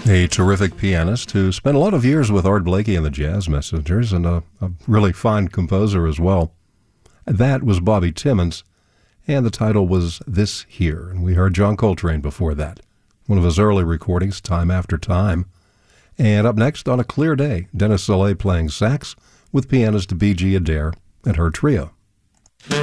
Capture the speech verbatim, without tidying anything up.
A terrific pianist who spent a lot of years with Art Blakey and the Jazz Messengers, and a, a really fine composer as well. That was Bobby Timmons, and the title was This Here, and we heard John Coltrane before that, one of his early recordings, Time After Time. And up next, On a Clear Day, Dennis Saleh playing sax with pianist B G Adair and her trio.